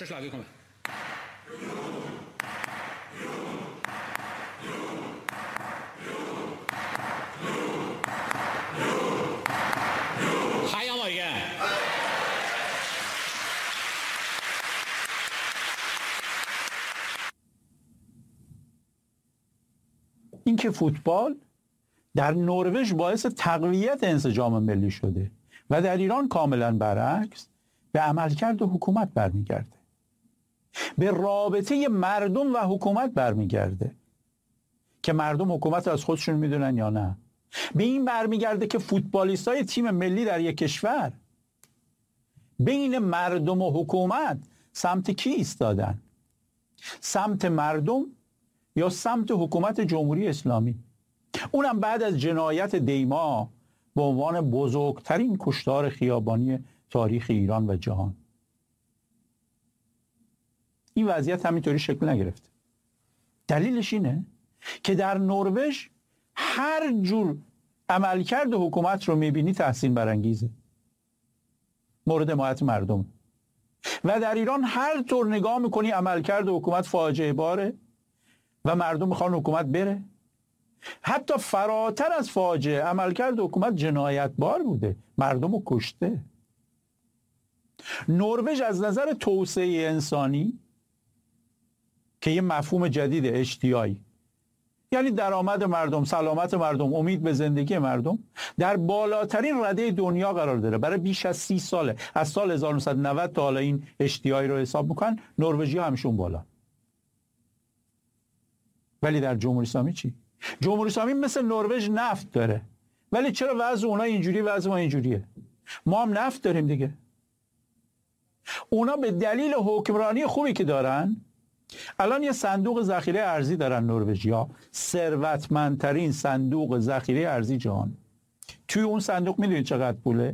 Första slaget kommer. Heia Norge! این که فوتبال در نروژ باعث تقویت انسجام ملی شده و در ایران کاملا برعکس به عملکرد حکومت برمیگرده، به رابطه مردم و حکومت برمیگرده که مردم حکومت از خودشون میدونن یا نه. به این برمیگرده که فوتبالیستای تیم ملی در یک کشور بین مردم و حکومت سمت کی ایستادن؟ سمت مردم یا سمت حکومت جمهوری اسلامی؟ اونم بعد از جنایت دیما به عنوان بزرگترین کشتار خیابانی تاریخ ایران و جهان. این وضعیت همینطوری شکل نگرفته. دلیلش اینه که در نروژ هر جور عملکرد حکومت رو میبینی تحسین برانگیزه، مورد حمایت مردم. و در ایران هر طور نگاه میکنی عملکرد حکومت فاجعه باره و مردم میخوان حکومت بره. حتی فراتر از فاجعه، عملکرد حکومت جنایتبار بوده، مردم رو کشته. نروژ از نظر توسعه انسانی که یه مفهوم جدید اشتیاقی، یعنی درآمد مردم، سلامت مردم، امید به زندگی مردم، در بالاترین رده دنیا قرار داره. برای بیش از 30 ساله، از سال 1990 تا حالا این اشتیاقی رو حساب میکنن، نروژی‌ها همیشون بالا. ولی در جمهوری اسلامی چی؟ جمهوری اسلامی مثل نروژ نفت داره، ولی چرا وضع اونا اینجوری وضع ما اینجوریه؟ ما هم نفت داریم دیگه. اونا به دلیل حکمرانی خوبی که دارن الان یه صندوق ذخیره ارزی دارن. نروژیا ثروتمندترین صندوق ذخیره ارزی جهان. توی اون صندوق میدونید چقدر پوله؟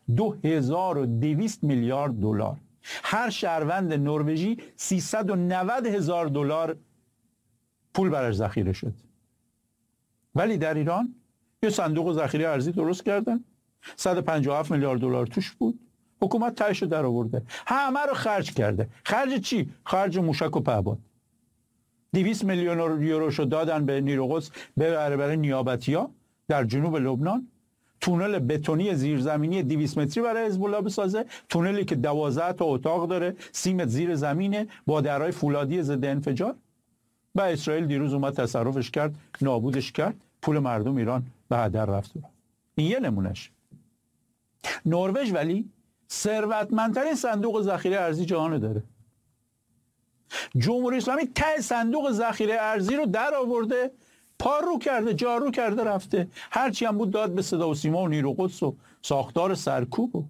2200 میلیارد دلار. هر شهروند نروژی 390,000 دلار پول براش ذخیره شد. ولی در ایران یه صندوق ذخیره ارزی درست کردن، 157 میلیارد دلار توش بود، حکومت تهش رو در آورده، همه رو خرج کرده. خرج چی؟ خرج موشک و پهپاد. 200 میلیون یوروشو دادن به نیروقدس برای نیابتی‌ها در جنوب لبنان. تونل بتونی زیرزمینی 200 متری برای حزب الله بسازه، تونلی که 12 تا اتاق داره، 30 متر زیر زمینه، با درهای فولادی ضد انفجار. و اسرائیل دیروز اومد تصرفش کرد، نابودش کرد، پول مردم ایران به هدر رفت. این یه نمونهش. نروژ ولی ثروتمندترین صندوق ذخیره ارزی جهان داره. جمهوری اسلامی ته صندوق ذخیره ارزی رو در آورده، پارو کرده، جارو کرده، رفته. هرچی هم بود داد به صدا و سیما و نیروقدس و ساختار سرکوب.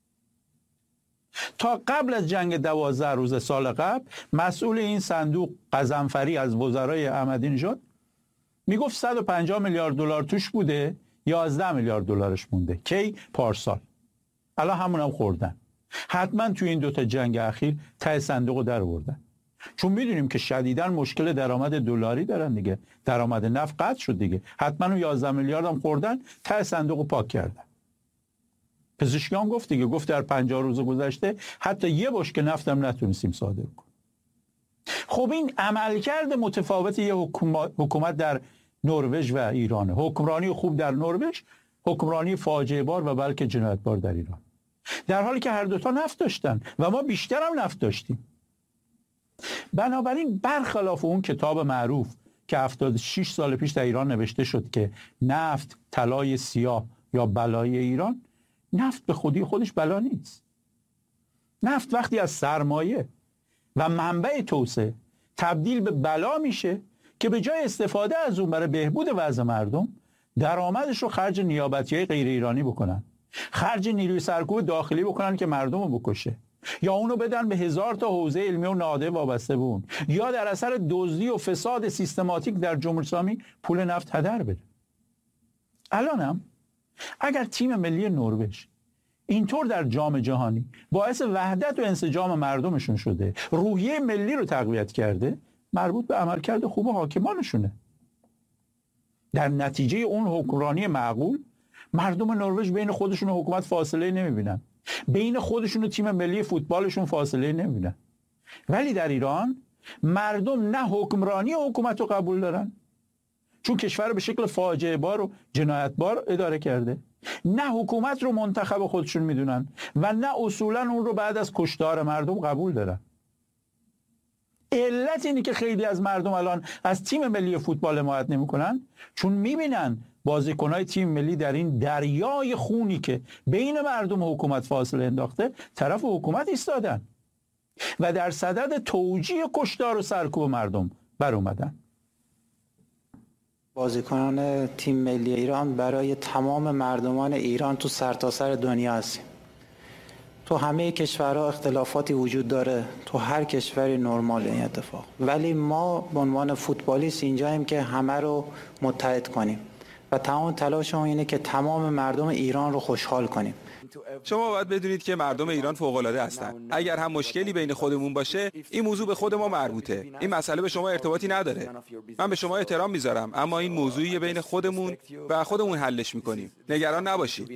تا قبل از جنگ 12 روز سال قبل مسئول این صندوق قزنفری از وزرای احمدی نژاد میگفت 150 میلیارد دلار توش بوده، 11 میلیارد دلارش مونده. کی؟ پارسال. الان همون خوردن. حتما توی این دوتا جنگ اخیر ته صندوق رو در آوردن، چون میدونیم که شدیداً مشکل درآمد دلاری دارن دیگه. درآمد نفت قطع شد دیگه. حتما اون 11 میلیارد هم خوردن، ته صندوق رو پاک کردن. پزشکیان گفت دیگه، گفت در 50 روز گذشته حتی یه بشکه نفت هم نتونستیم صادر کنیم. خب این عملکرد متفاوت یه حکومت در نروژ و ایرانه. حکمرانی خوب در نروژ، حکمرانی فاجعه بار و بلکه جنایتبار در ایران. در حالی که هر دوتا نفت داشتن و ما بیشتر هم نفت داشتیم. بنابراین برخلاف اون کتاب معروف که 76 سال پیش در ایران نوشته شد که نفت طلای سیاه یا بلای ایران، نفت به خودی خودش بلا نیست. نفت وقتی از سرمایه و منبع توسعه تبدیل به بلا میشه که به جای استفاده از اون برای بهبود وضع مردم، درآمدش رو خرج نیابتی‌های غیر ایرانی بکنن، خرج نیروی سرکوب داخلی بکنن که مردم رو بکشه، یا اونو بدن به 1000 تا حوزه علمی و نهادهای وابسته به اون، یا در اثر دزدی و فساد سیستماتیک در جمهوری اسلامی پول نفت هدر بده. الانم اگر تیم ملی نروژ اینطور در جام جهانی باعث وحدت و انسجام مردمشون شده، روحیه ملی رو تقویت کرده، مربوط به عملکرد خوب حاکمانشونه. در نتیجه اون حکمرانی معقول، مردم نروژ بین خودشون و حکومت فاصله نمیبینن، بین خودشون و تیم ملی فوتبالشون فاصله نمیبینن. ولی در ایران مردم نه حکمرانی حکومت رو قبول دارن، چون کشور رو به شکل فاجعه بار و جنایت بار اداره کرده، نه حکومت رو منتخب خودشون میدونن و نه اصولا اون رو بعد از کشتار مردم قبول دارن. علت اینی که خیلی از مردم الان از تیم ملی فوتبال حمایت نمیکنن، چون میبینن بازیکنهای تیم ملی در این دریای خونی که بین مردم و حکومت فاصله انداخته طرف حکومت ایستادن و در صدد توجیه کشتار و سرکوب مردم بر اومدن. بازیکنان تیم ملی ایران برای تمام مردمان ایران تو سرتاسر دنیا هستیم. تو همه کشورها اختلافاتی وجود داره، تو هر کشوری نرمال این اتفاق، ولی ما به عنوان فوتبالیست اینجاییم که همه رو متحد کنیم و تمام تلاشمون اینه که تمام مردم ایران رو خوشحال کنیم. شما باید بدونید که مردم ایران فوق‌العاده هستند. اگر هم مشکلی بین خودمون باشه، این موضوع به خود ما مربوطه. این مسئله به شما ارتباطی نداره. من به شما احترام میذارم، اما این موضوعی بین خودمون و خودمون حلش میکنیم. نگران نباشید.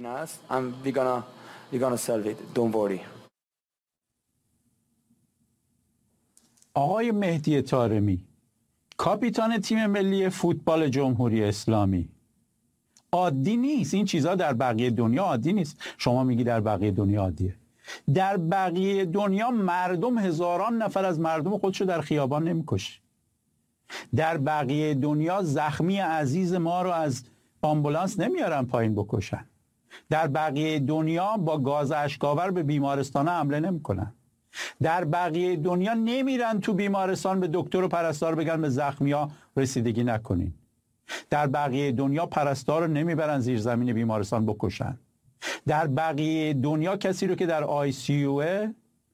آقای مهدی طارمی، کاپیتان تیم ملی فوتبال جمهوری اسلامی، عادی نیست. این چیزها در بقیه دنیا عادی نیست. شما میگی در بقیه دنیا عادیه. در بقیه دنیا مردم هزاران نفر از مردم خودشو در خیابان نمیکشه. در بقیه دنیا زخمی عزیز ما رو از آمبولانس نمیارن پایین بکشن. در بقیه دنیا با گاز اشک‌آور به بیمارستان حمله نمیکنن. در بقیه دنیا نمیرن تو بیمارستان به دکتر و پرستار بگن به زخمی‌ها رسیدگی نکنین. در بقیه دنیا پرستار رو نمیبرن زیر زمین بیمارستان بکشن. در بقیه دنیا کسی رو که در ICU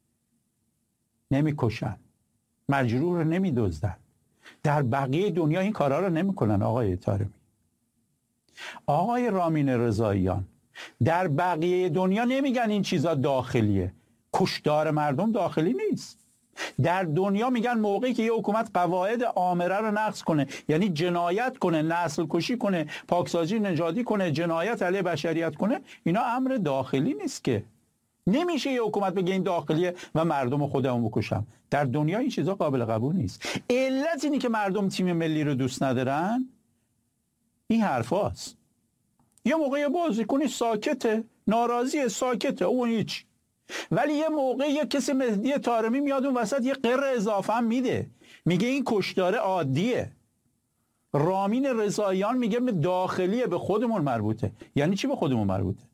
نمیکشن، مجروح رو نمیدزدن. در بقیه دنیا این کارا رو نمیکنن. آقای طارمی، آقای رامین رضاییان، در بقیه دنیا نمیگن این چیزا داخلیه. کشتار مردم داخلی نیست. در دنیا میگن موقعی که یه حکومت قواعد آمره رو نقض کنه، یعنی جنایت کنه، نسل کشی کنه، پاکسازی نژادی کنه، جنایت علیه بشریت کنه، اینا امر داخلی نیست که. نمیشه یه حکومت بگه این داخلیه و مردم خودمون بکشم. در دنیا این چیزا قابل قبول نیست. علت اینی که مردم تیم ملی رو دوست ندارن این حرفاست. یه موقع بازیکنی ساکته، ناراضیه، ساکته، اون هیچ. ولی یه موقع یه کسی مهدی طارمی میاد اون وسط یه قر اضافه هم میده، میگه این کشتار عادیه. رامین رضاییان میگه داخلیه، به خودمون مربوطه. یعنی چی به خودمون مربوطه؟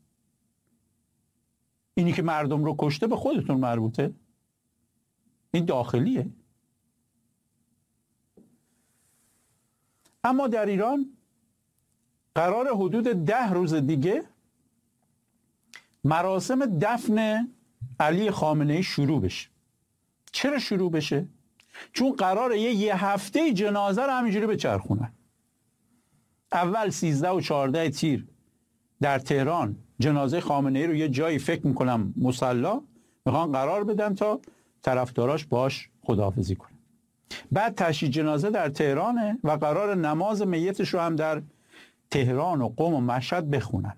اینی که مردم رو کشته به خودتون مربوطه؟ این داخلیه. اما در ایران قرار حدود 10 روز دیگه مراسم دفن علی خامنه‌ای شروع بشه. چرا شروع بشه؟ چون قراره یه هفته جنازه رو همینجوری بچرخونن. اول 13 و 14 تیر در تهران جنازه خامنه‌ای رو یه جایی فکر میکنم مصلا میخوان قرار بدن تا طرفداراش باش خداحافظی کنن. بعد تشییع جنازه در تهرانه و قرار نماز میتش رو هم در تهران و قم و مشهد بخونن.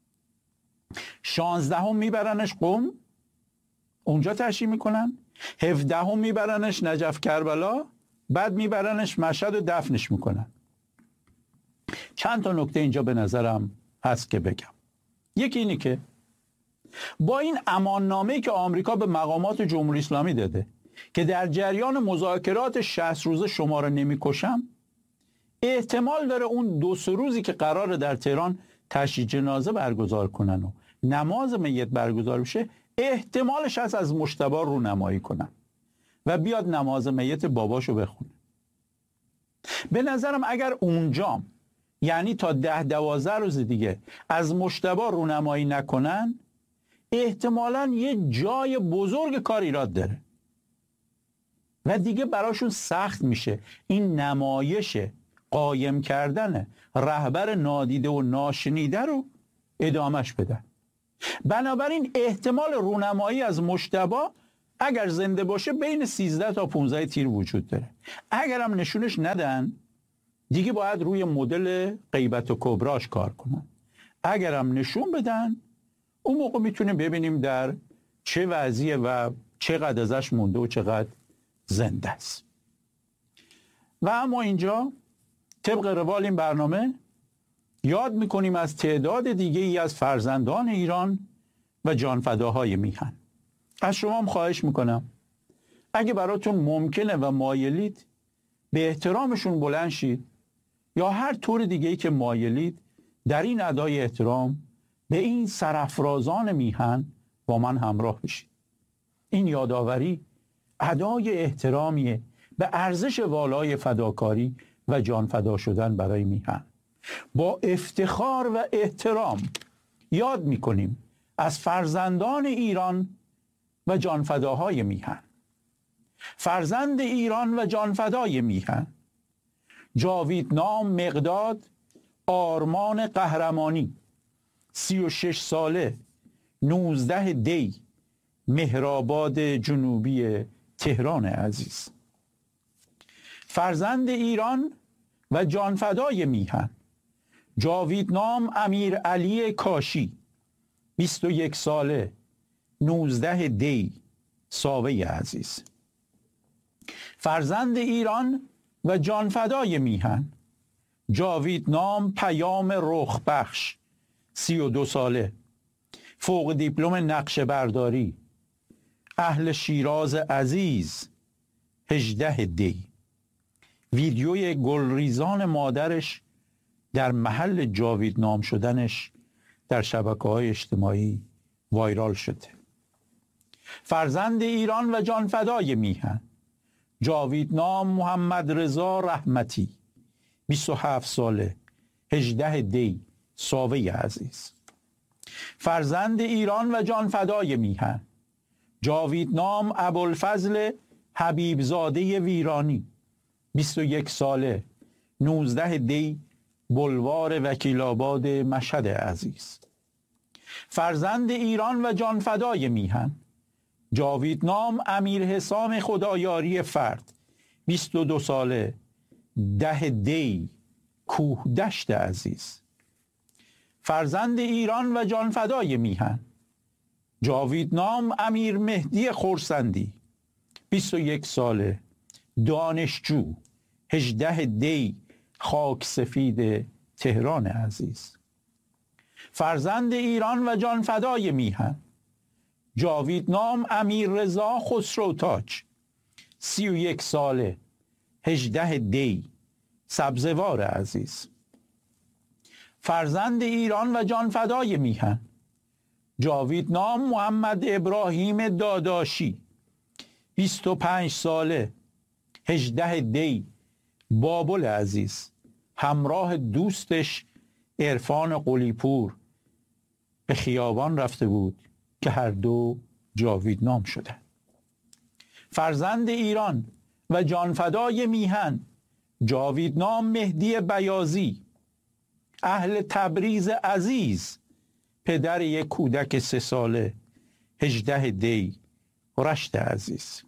16 میبرنش قم، اونجا تشییع میکنن. 17 میبرنش نجف کربلا، بعد میبرنش مشهد و دفنش میکنن. چند تا نکته اینجا به نظرم هست که بگم. یکی اینی که با این اماننامه‌ای که آمریکا به مقامات جمهوری اسلامی داده که در جریان مذاکرات 60 روزه شما رو نمیکشم، احتمال داره اون 2-3 روزی که قراره در تهران تشییع جنازه برگزار کنن و نماز میت برگزار بشه، احتمالش هست از مجتبی رونمایی کنن و بیاد نماز میت باباشو بخونه. به نظرم اگر اونجا، یعنی تا 10-12 روز دیگه از مجتبی رونمایی نکنن، احتمالاً یه جای بزرگ کار ایراد داره و دیگه براشون سخت میشه این نمایش قایم کردن رهبر نادیده و ناشنیده رو ادامش بدن. بنابراین احتمال رونمایی از مجتبی اگر زنده باشه بین 13 تا 15 تیر وجود داره. اگر هم نشونش ندن دیگه باید روی مدل غیبت و کبراش کار کنن. اگر هم نشون بدن اون موقع میتونیم ببینیم در چه وضعیه و چقدر ازش مونده و چقدر زنده است. و اما اینجا طبق روال این برنامه یاد میکنیم از تعداد دیگه ای از فرزندان ایران و جانفداهای میهن. از شما هم خواهش میکنم اگه براتون ممکنه و مایلید به احترامشون بلند شید یا هر طور دیگه ای که مایلید در این ادای احترام به این سرافرازان میهن با من همراه بشید. این یادآوری ادای احترامیه به ارزش والای فداکاری و جان فدا شدن برای میهن. با افتخار و احترام یاد میکنیم از فرزندان ایران و جانفداهای میهن. فرزند ایران و جانفدای میهن: جاویدنام مقداد آرمان قهرمانی، 36 ساله، 19 دی، مهرآباد جنوبی تهران عزیز. فرزند ایران و جانفدای میهن: جاویدنام امیر علی کاشی، 21 ساله، 19 دی، ساوه عزیز. فرزند ایران و جانفدای میهن: جاویدنام پیام رخبخش، 32 ساله، فوق دیپلم نقشه برداری، اهل شیراز عزیز، 18 دی. ویدیوی گلریزان مادرش در محل جاویدنام شدنش در شبکه‌های اجتماعی وایرال شده. فرزند ایران و جانفدای میهن: جاویدنام محمد رضا رحمتی، 27 ساله، 18 دی، ساوه عزیز. فرزند ایران و جانفدای میهن: جاویدنام ابوالفضل حبیبزاده ویرانی، 21 ساله، 19 دی، بلوار وکیل‌آباد مشهد عزیز. فرزند ایران و جانفدای میهن: جاویدنام امیر حسام خدایاری فرد، 22 ساله، 10 دی، کوهدشت عزیز. فرزند ایران و جانفدای میهن: جاویدنام امیر مهدی خرسندی، 21 ساله، دانشجو، 18 دی، خاک سفید تهران عزیز. فرزند ایران و جانفدای میهن: جاویدنام امیر رضا خسروتاج، 31 ساله، 18 دی، سبزوار عزیز. فرزند ایران و جانفدای میهن: جاویدنام محمد ابراهیم داداشی، 25 ساله، 18 دی، بابل عزیز، همراه دوستش عرفان قلیپور به خیابان رفته بود که هر دو جاویدنام شدند. فرزند ایران و جانفدای میهن: جاویدنام مهدی بیازی، اهل تبریز عزیز، پدر یک کودک 3 ساله، 18 دی، رشت عزیز.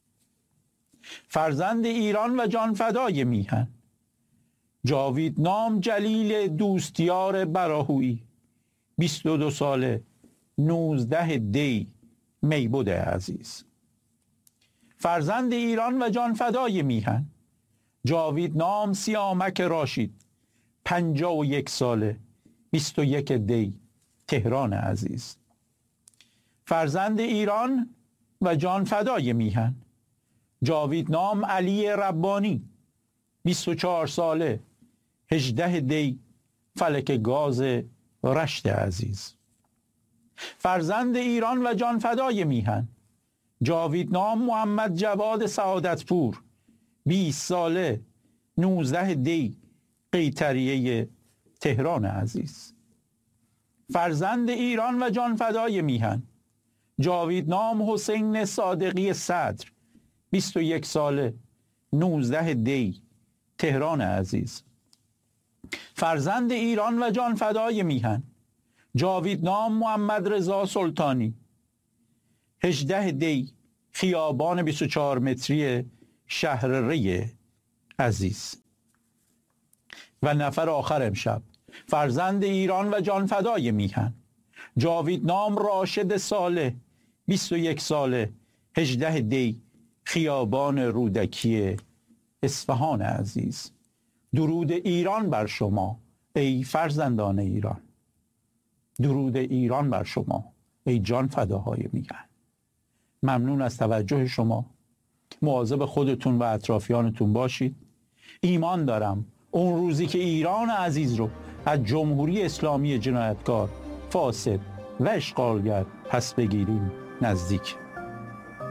فرزند ایران و جانفدای میهن: جاویدنام جلیل دوستیار براهویی، 22 ساله، 19 دی، میبود عزیز. فرزند ایران و جانفدای میهن: جاویدنام سیامک راشید، 51 ساله، 21 دی، تهران عزیز. فرزند ایران و جانفدای میهن: جاویدنام علی ربانی، 24 ساله، 18 دی، فلک گاز رشت عزیز. فرزند ایران و جانفدای میهن: جاویدنام محمد جواد سعادتپور، 20 ساله، 19 دی، قیطریه تهران عزیز. فرزند ایران و جانفدای میهن: جاویدنام حسین صادقی صدر، 21 ساله، 19 دی، تهران عزیز. فرزند ایران و جانفدای میهن: جاویدنام محمد رضا سلطانی، 18 دی، خیابان 24 متری شهر ری عزیز. و نفر آخر امشب: فرزند ایران و جانفدای میهن: جاویدنام راشد صالح، 21 ساله، 18 دی، خیابان رودکی اصفهان عزیز. درود ایران بر شما ای فرزندان ایران. درود ایران بر شما ای جان فداهای میهن. ممنون از توجه شما. مواظب خودتون و اطرافیانتون باشید. ایمان دارم اون روزی که ایران عزیز رو از جمهوری اسلامی جنایتکار، فاسد و اشغالگر پس بگیریم نزدیک.